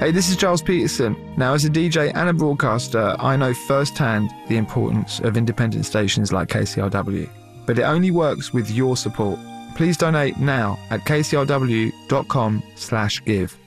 Hey, this is Giles Peterson. Now, as a DJ and a broadcaster, I know firsthand the importance of independent stations like KCRW. But it only works with your support. Please donate now at kcrw.com/give.